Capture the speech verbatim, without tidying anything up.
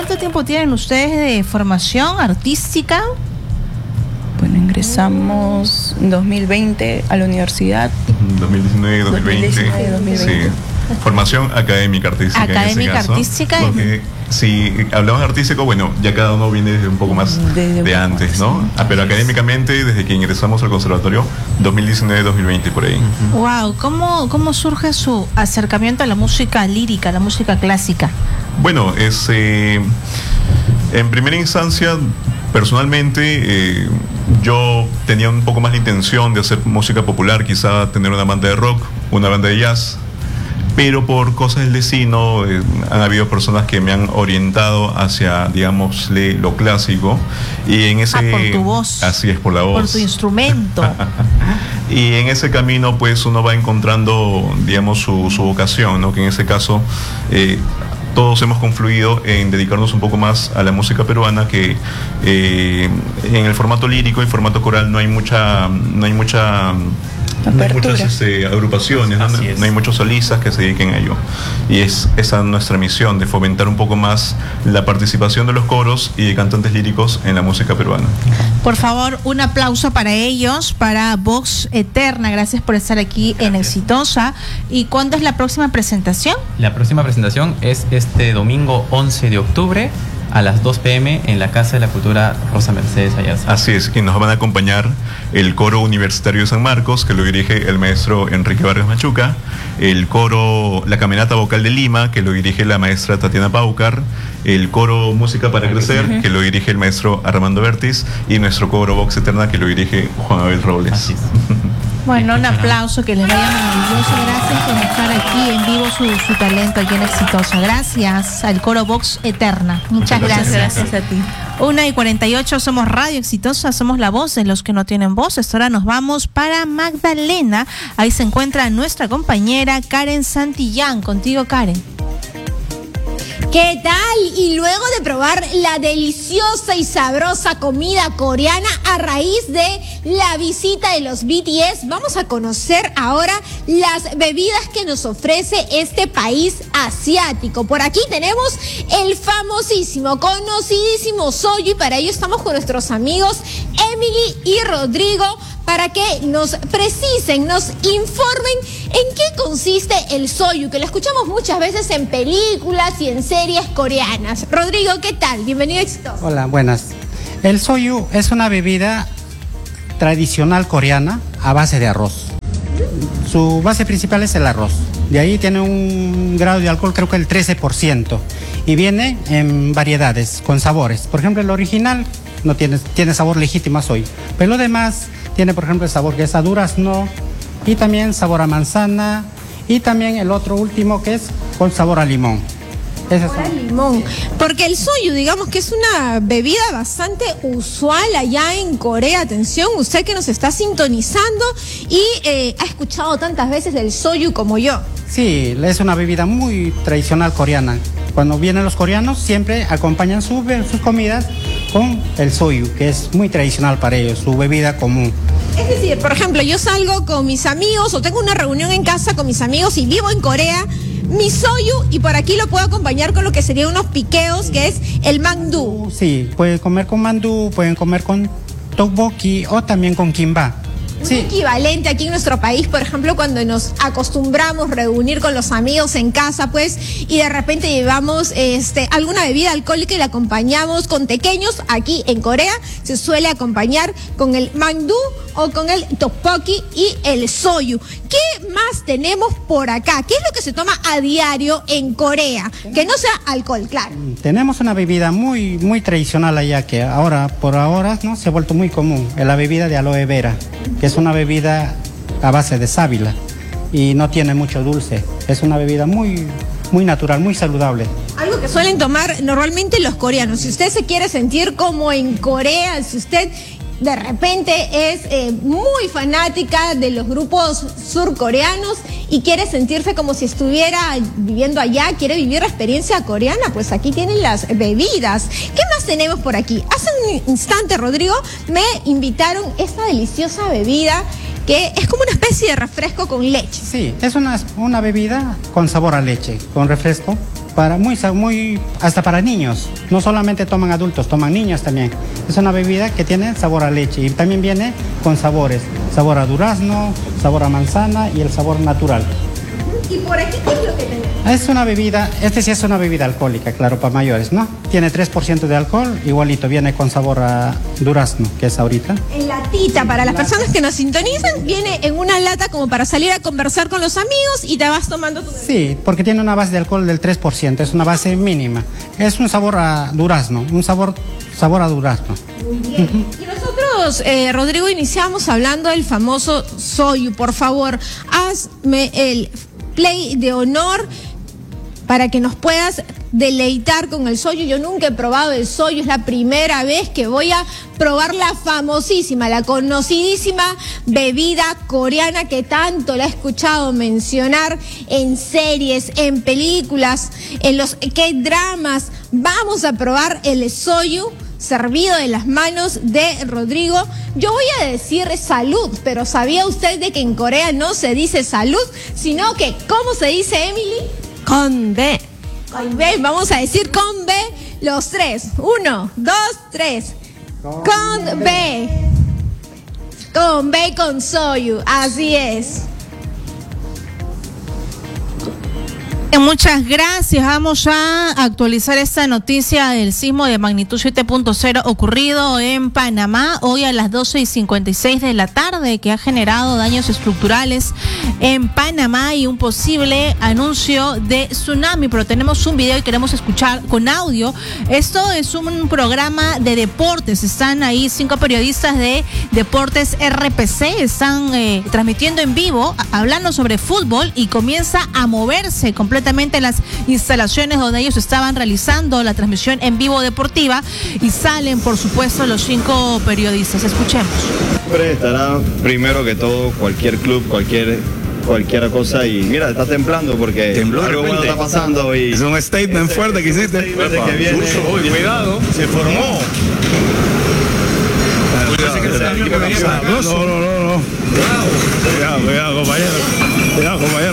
¿cuánto tiempo tienen ustedes de formación artística? Bueno, ingresamos en dos mil veinte a la universidad. dos mil diecinueve, dos mil veinte. dos mil diecinueve, dos mil veinte. Sí. Formación académica artística. Académica en ese caso, artística. Porque si hablamos de artístico, bueno, ya cada uno viene desde un poco más de, de antes, ¿no? Sí. Ah, pero académicamente, desde que ingresamos al conservatorio, dos mil diecinueve, dos mil veinte, por ahí. Uh-huh. Wow, ¿cómo, cómo surge su acercamiento a la música lírica, a la música clásica? Bueno, es eh, en primera instancia, personalmente, eh, yo tenía un poco más la intención de hacer música popular, quizá tener una banda de rock, una banda de jazz. Pero por cosas del destino eh, han habido personas que me han orientado hacia, digamos, lo clásico. Y en ese, ah, por tu voz. Así es, por la voz. Por tu instrumento. Y en ese camino, pues, uno va encontrando, digamos, su, su vocación, ¿no? Que en ese caso, eh, todos hemos confluido en dedicarnos un poco más a la música peruana, que eh, en el formato lírico, en formato coral, no hay mucha, no hay mucha No hay muchas este, agrupaciones, ¿no? No hay muchos solistas que se dediquen a ello. Y es esa nuestra misión, de fomentar un poco más la participación de los coros y de cantantes líricos en la música peruana. Por favor, un aplauso para ellos, para Voz Eterna. Gracias por estar aquí Gracias. en Exitosa. ¿Y cuándo es la próxima presentación? La próxima presentación es este domingo once de octubre a las dos pe eme en la Casa de la Cultura Rosa Mercedes Ayaza. Así es, que nos van a acompañar el Coro Universitario de San Marcos, que lo dirige el maestro Enrique Vargas Machuca, el coro La Caminata Vocal de Lima, que lo dirige la maestra Tatiana Paucar, el coro Música para Crecer, uh-huh. que lo dirige el maestro Armando Bertis, y nuestro coro Vox Eterna, que lo dirige Juan Abel Robles. Así es. Bueno, un aplauso, que les vaya maravilloso. Gracias por estar aquí en vivo su, su talento aquí en Exitosa. Gracias al coro Vox Eterna. Muchas, Muchas gracias. gracias. Gracias a ti. Una y cuarenta y ocho, somos Radio Exitosa, somos la voz de los que no tienen voz. Ahora nos vamos para Magdalena. Ahí se encuentra nuestra compañera Karen Santillán. Contigo, Karen. ¿Qué tal? Y luego de probar la deliciosa y sabrosa comida coreana a raíz de la visita de los B T S, vamos a conocer ahora las bebidas que nos ofrece este país asiático. Por aquí tenemos el famosísimo, conocidísimo Soju, y para ello estamos con nuestros amigos Emily y Rodrigo, para que nos precisen, nos informen en qué consiste el Soju, que lo escuchamos muchas veces en películas y en series coreanas. Rodrigo, ¿qué tal? Bienvenido a Exitosa. Hola, buenas. El Soju es una bebida tradicional coreana a base de arroz. Su base principal es el arroz. De ahí tiene un grado de alcohol, creo que el trece por ciento. Y viene en variedades, con sabores. Por ejemplo, el original no tiene, tiene sabor legítimo a Soju. Pero lo demás tiene, por ejemplo, el sabor que es a durazno, y también sabor a manzana, y también el otro último que es con sabor a limón. Ese sabor a limón. Porque el Soju, digamos que es una bebida bastante usual allá en Corea. Atención, usted que nos está sintonizando y eh, ha escuchado tantas veces el Soju como yo. Sí, es una bebida muy tradicional coreana. Cuando vienen los coreanos siempre acompañan sus, sus comidas con el Soju, que es muy tradicional para ellos, su bebida común. Es decir, por ejemplo, yo salgo con mis amigos o tengo una reunión en casa con mis amigos y vivo en Corea, mi Soju, y por aquí lo puedo acompañar con lo que serían unos piqueos, que es el mandú. Sí, pueden comer con mandú, pueden comer con tteokbokki o también con kimbap. Un sí. equivalente aquí en nuestro país, por ejemplo, cuando nos acostumbramos a reunir con los amigos en casa, pues, y de repente llevamos este, alguna bebida alcohólica y la acompañamos con tequeños. Aquí en Corea se suele acompañar con el mandú o con el tteokbokki y el Soju. ¿Qué más tenemos por acá? ¿Qué es lo que se toma a diario en Corea? Que no sea alcohol, claro. Tenemos una bebida muy, muy tradicional allá, que ahora, por ahora, ¿no?, se ha vuelto muy común. Es la bebida de aloe vera, que es una bebida a base de sábila y no tiene mucho dulce. Es una bebida muy, muy natural, muy saludable. Algo que suelen tomar normalmente los coreanos. Si usted se quiere sentir como en Corea, si usted de repente es eh, muy fanática de los grupos surcoreanos y quiere sentirse como si estuviera viviendo allá, quiere vivir la experiencia coreana, pues aquí tienen las bebidas. ¿Qué más tenemos por aquí? Hace un instante, Rodrigo, me invitaron esta deliciosa bebida que es como una especie de refresco con leche. Sí, es una, una bebida con sabor a leche, con refresco. para muy, muy, hasta para niños. No solamente toman adultos, toman niños también. Es una bebida que tiene sabor a leche y también viene con sabores. Sabor a durazno, sabor a manzana y el sabor natural. ¿Y por aquí qué es lo que tenemos? Es una bebida, este sí es una bebida alcohólica, claro, para mayores, ¿no? Tiene tres por ciento de alcohol, igualito, viene con sabor a durazno, que es ahorita. En latita, para las personas que nos sintonizan, viene en una lata como para salir a conversar con los amigos y te vas tomando tu... Sí, porque tiene una base de alcohol del tres por ciento, es una base mínima. Es un sabor a durazno, un sabor, sabor a durazno. Muy bien. Uh-huh. Y nosotros, eh, Rodrigo, iniciamos hablando del famoso soyu. Por favor, hazme el play de honor para que nos puedas deleitar con el soyu. Yo nunca he probado el soyu, es la primera vez que voy a probar la famosísima, la conocidísima bebida coreana que tanto la he escuchado mencionar en series, en películas, en los K-dramas. Vamos a probar el soyu servido de las manos de Rodrigo. Yo voy a decir salud, pero ¿sabía usted de que en Corea no se dice salud, sino que, ¿cómo se dice, Emily? Con B. Con B, vamos a decir con B los tres. Uno, dos, tres. Con B. Con B y con soyu, así es. Muchas gracias. Vamos a actualizar esta noticia del sismo de magnitud siete punto cero ocurrido en Panamá hoy a las doce y cincuenta y seis de la tarde, que ha generado daños estructurales en Panamá y un posible anuncio de tsunami. Pero tenemos un video y queremos escuchar con audio. Esto es un programa de deportes. Están ahí cinco periodistas de Deportes R P C. Están eh, transmitiendo en vivo, hablando sobre fútbol, y comienza a moverse completamente las instalaciones donde ellos estaban realizando la transmisión en vivo deportiva, y salen, por supuesto, los cinco periodistas. Escuchemos. Siempre estará primero que todo cualquier club, cualquier cualquier cosa, y mira, está temblando porque Tembló algo bueno está pasando y es un statement ese, fuerte que hiciste. Que viene, Uy, cuidado, se formó. No, no, no, no. Cuidado, cuidado, compañero. Cuidado, compañero.